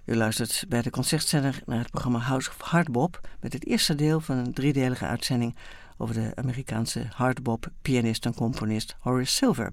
U luistert bij de Concertzender naar het programma House of Hardbop met het eerste deel van een driedelige uitzending over de Amerikaanse hardbop-pianist en componist Horace Silver.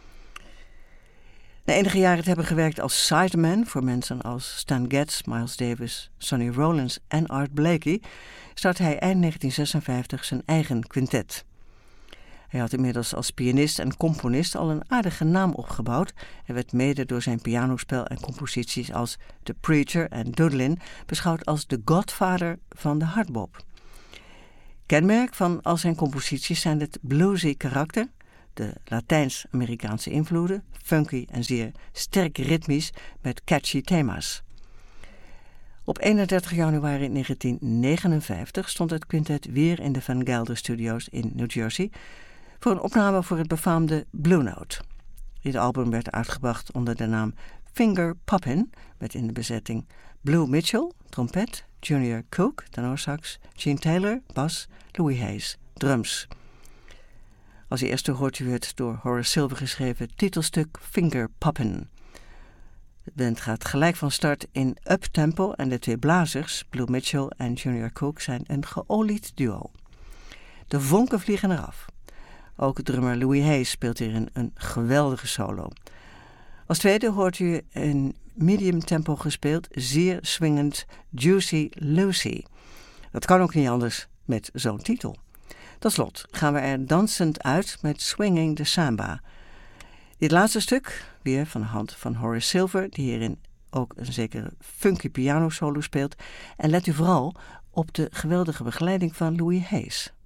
Na enige jaren te hebben gewerkt als sideman voor mensen als Stan Getz, Miles Davis, Sonny Rollins en Art Blakey, startte hij eind 1956 zijn eigen quintet. Hij had inmiddels als pianist en componist al een aardige naam opgebouwd en werd mede door zijn pianospel en composities als The Preacher en Doodlin beschouwd als de godfather van de hardbop. Kenmerk van al zijn composities zijn het bluesy karakter, de Latijns-Amerikaanse invloeden, funky en zeer sterk ritmisch met catchy thema's. Op 31 januari 1959 stond het quintet weer in de Van Gelder Studios in New Jersey voor een opname voor het befaamde Blue Note. Dit album werd uitgebracht onder de naam Finger Poppin', met in de bezetting Blue Mitchell, trompet, Junior Cook, tenorsax, Gene Taylor, bas, Louis Hayes, drums. Als eerste hoort u het door Horace Silver geschreven titelstuk Finger Poppin'. De band gaat gelijk van start in uptempo en de twee blazers, Blue Mitchell en Junior Cook, zijn een geolied duo. De vonken vliegen eraf. Ook drummer Louis Hayes speelt hierin een geweldige solo. Als tweede hoort u in medium tempo gespeeld, zeer swingend Juicy Lucy. Dat kan ook niet anders met zo'n titel. Tot slot gaan we er dansend uit met Swinging the Samba. Dit laatste stuk, weer van de hand van Horace Silver, die hierin ook een zekere funky piano solo speelt. En let u vooral op de geweldige begeleiding van Louis Hayes.